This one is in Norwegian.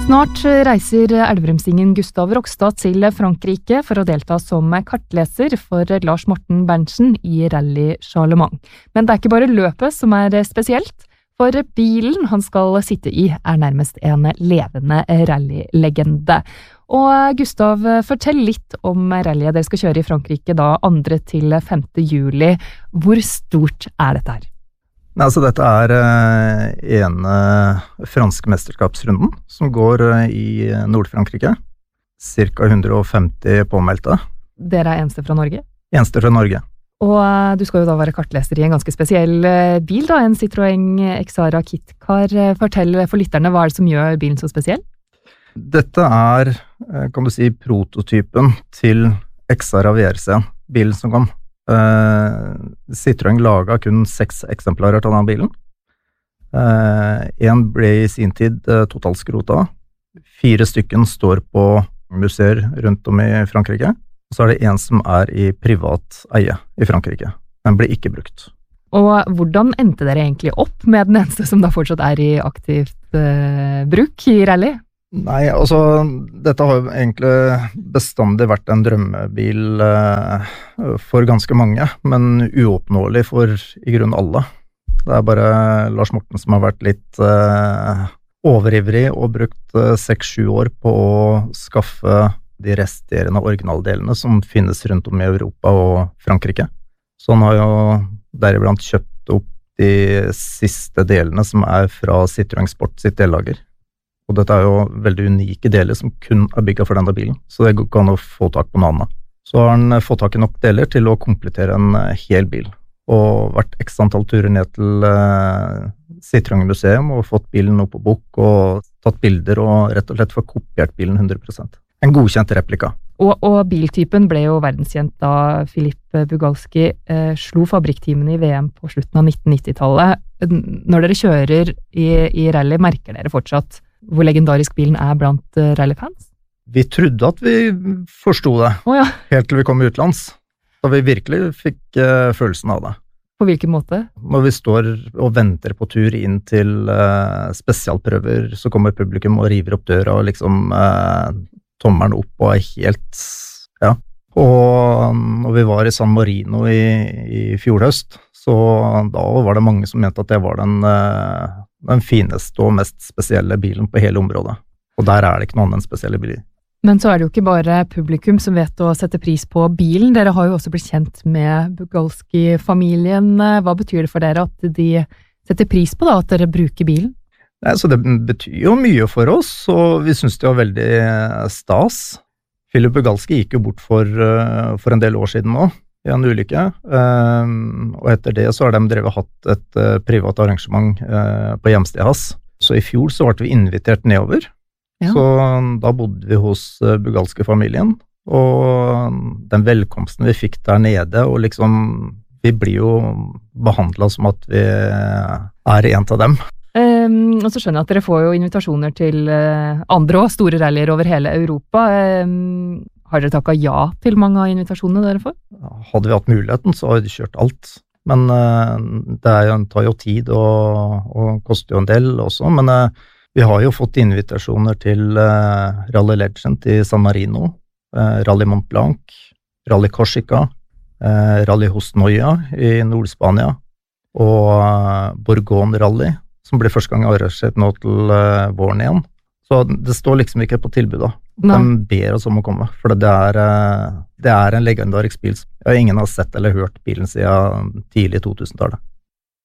Snart reiser Elverumsingen Gustav Rokstad til Frankrike for å delta som kartleser for Lars Morten Berntsen i Rally Charlemagne. Men det er ikke bare løpet som er spesielt, for bilen han skal sitte i er nærmest en levende rallylegende. Og Gustav, fortell litt om rallyet dere skal kjøre i Frankrike da 2. til 5. juli. Hvor stort er dette her? Altså, dette er ene franske mesterskapsrunden som går i Nord-Frankrike. Cirka 150 påmeldte. Dere er eneste fra Norge? Eneste fra Norge. Og du skal jo da være kartleser i en ganske spesiell bil da, en Citroën Xara KitKar. Fortell for lytterne, hva er det som gjør bilen så spesiell? Dette er, kan du si, prototypen til Xara VRC, bilen som kom. Citroën laget kun 6 eksemplarer til denne bilen. En ble i sin tid totalskrota. 4 stykken står på museer rundt om i Frankrike. Og så er det en som er i privat eie i Frankrike. Den ble ikke brukt. Og hvordan endte dere egentlig opp med den eneste som da fortsatt er i aktivt bruk i rally? Nei, altså, dette har jo egentlig bestandig vært en drømmebil for ganske mange, men uoppnåelig for i grunnen alle. Det er bare Lars Morten som har vært litt overivrig og brukt 6-7 år på å skaffe de resterende originaldelene som finnes rundt om i Europa og Frankrike. Så han har jo deriblant kjøpt opp de siste delene som er fra Citroën Sport sitt dellager. Og dette er jo veldig unike deler som kun er bygget for denne bilen, så det går ikke an å få tak på noe annet. Så har han fått tak i nok deler til å komplettere en hel bil, og vært x antall turer ned til Citroën Museum og fått bilen opp på bok og tatt bilder og rett og slett få kopiert bilen 100%. En godkjent replika. Og biltypen ble jo verdenskjent da Philippe Bugalski slo fabrikktimene i VM på slutten av 1990-tallet. Når dere kjører i rally, merker dere fortsatt hvor legendarisk bilen er blant rallyfans? Vi trodde at vi forstod det, helt til vi kom utenlands. Da vi virkelig fikk følelsen av det. På hvilken måte? Når vi står og venter på tur inn til spesialprøver, så kommer publikum og river opp døra og liksom tommelen opp og er helt, ja. Og når vi var i San Marino i fjor høst, så da var det mange som mente at det var den fineste og mest spesielle bilen på hele området. Og der er det ikke noe annet enn spesielle biler. Men så er det jo ikke bare publikum som vet å sette pris på bilen. Dere har jo også blitt kjent med Bugalski-familien. Hva betyr det for dere at de setter pris på da, at dere bruker bilen? Nei, så det betyr jo mye for oss, og vi synes det var veldig stas. Philippe Bugalski gikk jo bort for en del år siden nå, i en ulykke, og etter det så har de drevet hatt et privat arrangement på hjemstedet hans. Så i fjor så ble vi invitert nedover, så da bodde vi hos Bugalski-familien, og den velkomsten vi fikk der nede, og liksom, vi blir jo behandlet som at vi er en av dem. Og så skjønner jeg at dere får jo invitasjoner til andre og store rallyer over hele Europa. Har dere takket ja til mange av invitasjonene dere får? Hadde vi hatt muligheten, så har vi kjørt alt. Men det tar jo tid og koster jo en del også. Men vi har jo fått invitasjoner til Rally Legend i San Marino, Rally Mont Blanc, Rally Corsica, Rally Hosnoia i Nord-Spania og Bourgogne Rally, som blir første gang arrangert nå til våren igjen. Så det står liksom ikke på tilbudet. De ber oss om å komme, for det er en legendarisk bil. Ingen har sett eller hørt bilen siden tidlig 2000-tallet.